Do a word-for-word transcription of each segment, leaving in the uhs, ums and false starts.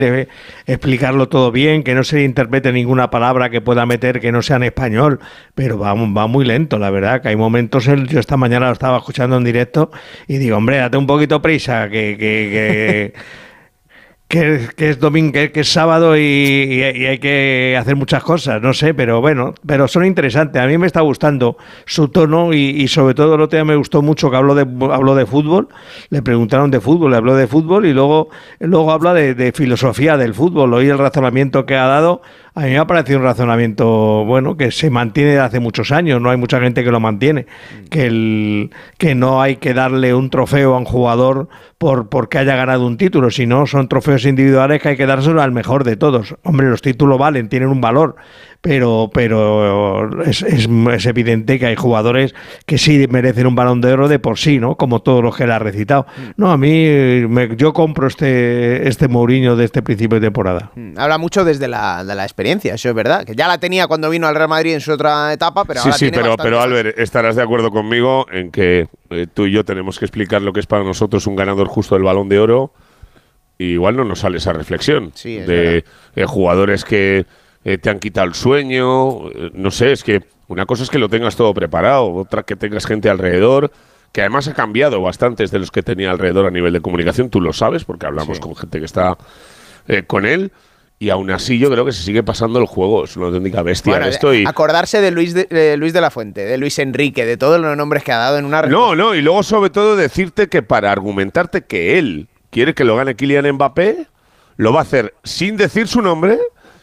debe explicarlo todo bien, que no se interprete ninguna palabra que pueda meter que no sea en español, pero va, va muy lento, la verdad, que hay momentos, en, yo esta mañana lo estaba escuchando en directo y digo, hombre, date un poquito prisa, que... que, que Que, que es domingo, que, que es sábado y, y, y hay que hacer muchas cosas, no sé, pero bueno, pero son interesantes. A mí me está gustando su tono y, y sobre todo el otro día me gustó mucho que habló de habló de fútbol, le preguntaron de fútbol, le habló de fútbol y luego, luego habla de, de filosofía del fútbol. Hoy el razonamiento que ha dado, a mí me ha parecido un razonamiento bueno, que se mantiene desde hace muchos años, no hay mucha gente que lo mantiene, que, el, que no hay que darle un trofeo a un jugador por porque haya ganado un título, sino son trofeos individuales que hay que dárselo al mejor de todos. Hombre, los títulos valen, tienen un valor, pero pero es, es, es evidente que hay jugadores que sí merecen un Balón de Oro de por sí, ¿no? Como todos los que él ha recitado. No, a mí me, yo compro este este Mourinho de este principio de temporada. Habla mucho desde la, de la experiencia, eso es verdad, que ya la tenía cuando vino al Real Madrid en su otra etapa, pero sí, ahora sí, tiene pero, pero bastante... Albert, estarás de acuerdo conmigo en que eh, tú y yo tenemos que explicar lo que es para nosotros un ganador justo del Balón de Oro. Y igual no nos sale esa reflexión sí, de eh, jugadores que eh, te han quitado el sueño, eh, no sé, es que una cosa es que lo tengas todo preparado, otra que tengas gente alrededor, que además ha cambiado bastantes de los que tenía alrededor a nivel de comunicación, tú lo sabes, porque hablamos sí. con gente que está eh, con él, y aún así yo creo que se sigue pasando el juego, es una auténtica bestia bueno, esto. Y acordarse de Luis de, de Luis de la Fuente, de Luis Enrique, de todos los nombres que ha dado en una... No, no, y luego sobre todo decirte que para argumentarte que él quiere que lo gane Kylian Mbappé, lo va a hacer sin decir su nombre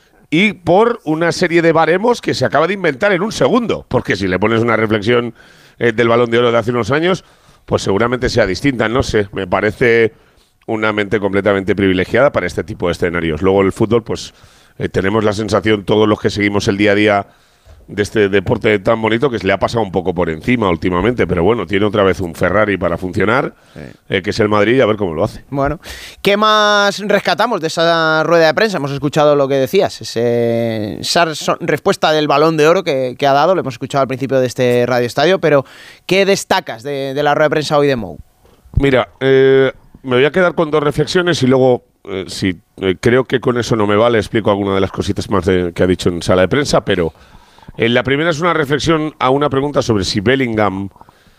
y por una serie de baremos que se acaba de inventar en un segundo. Porque si le pones una reflexión eh, del Balón de Oro de hace unos años, pues seguramente sea distinta. No sé, me parece una mente completamente privilegiada para este tipo de escenarios. Luego el fútbol, pues eh, tenemos la sensación, todos los que seguimos el día a día de este deporte tan bonito, que se le ha pasado un poco por encima últimamente, pero bueno, tiene otra vez un Ferrari para funcionar, sí. eh, que es el Madrid, y a ver cómo lo hace. Bueno, ¿qué más rescatamos de esa rueda de prensa? Hemos escuchado lo que decías, ese, esa respuesta del Balón de Oro que, que ha dado, lo hemos escuchado al principio de este Radio Estadio, pero ¿qué destacas de, de la rueda de prensa hoy de Mou? Mira, eh, me voy a quedar con dos reflexiones y luego, eh, si eh, creo que con eso no me vale, explico alguna de las cositas más de, que ha dicho en sala de prensa, pero... Eh, la primera es una reflexión a una pregunta sobre si Bellingham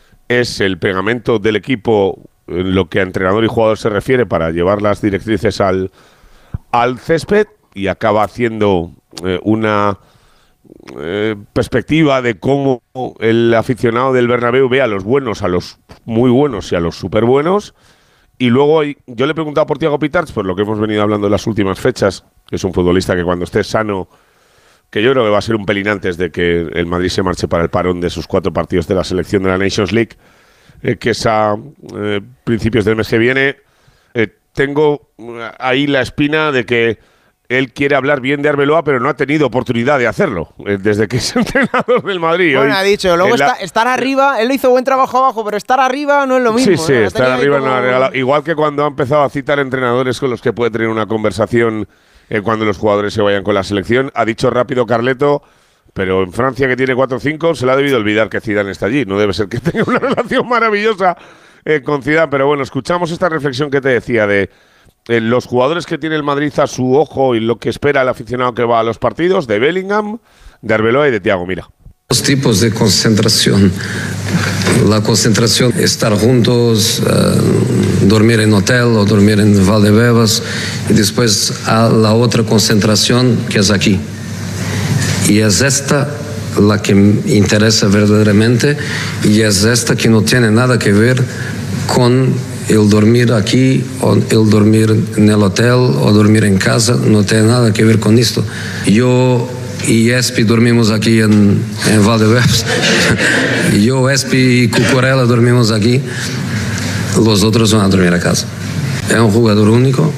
es el pegamento del equipo en lo que a entrenador y jugador se refiere para llevar las directrices al, al césped, y acaba haciendo eh, una eh, perspectiva de cómo el aficionado del Bernabéu ve a los buenos, a los muy buenos y a los súper buenos. Y luego yo le he preguntado por Thiago Pitarch, por lo que hemos venido hablando en las últimas fechas, que es un futbolista que cuando esté sano, que yo creo que va a ser un pelín antes de que el Madrid se marche para el parón de sus cuatro partidos de la selección de la Nations League, eh, que es a eh, principios del mes que viene. Eh, tengo ahí la espina de que él quiere hablar bien de Arbeloa, pero no ha tenido oportunidad de hacerlo eh, desde que es entrenador del Madrid. Bueno, Hoy, ha dicho, luego la... está, estar arriba, él lo hizo buen trabajo abajo, pero estar arriba no es lo mismo. Sí, sí, ¿no? estar arriba como... no ha regalado. Igual que cuando ha empezado a citar entrenadores con los que puede tener una conversación eh, cuando los jugadores se vayan con la selección, ha dicho rápido Carleto, pero en Francia, que tiene cuatro cinco, se le ha debido olvidar que Zidane está allí. No debe ser que tenga una relación maravillosa eh, con Zidane, pero bueno, escuchamos esta reflexión que te decía de eh, los jugadores que tiene el Madrid a su ojo y lo que espera el aficionado que va a los partidos, de Bellingham, de Arbeloa y de Thiago. Mira. Los tipos de concentración. La concentración, estar juntos, uh, dormir en hotel o dormir en Valdebebas, y después a la otra concentración que es aquí. Y es esta la que me interesa verdaderamente, y es esta que no tiene nada que ver con el dormir aquí o el dormir en el hotel o dormir en casa, no tiene nada que ver con esto. Yo y Espi dormimos aquí en, en Valdebebas. Yo, Espi y Cucurella dormimos aquí. Los otros van a dormir a casa. Es un jugador único,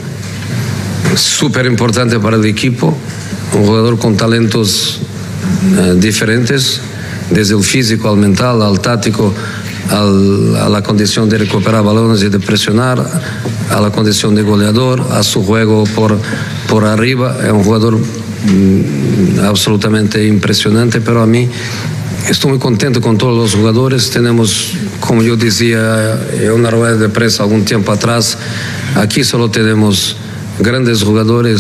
súper importante para el equipo, un jugador con talentos uh, diferentes, desde el físico al mental, al táctico, al, a la condición de recuperar balones y de presionar, a la condición de goleador, a su juego por, por arriba. Es un jugador mm, absolutamente impresionante, pero a mí estoy muy contento con todos los jugadores. Tenemos, como yo decía en una rueda de prensa algún tiempo atrás, aquí solo tenemos grandes jugadores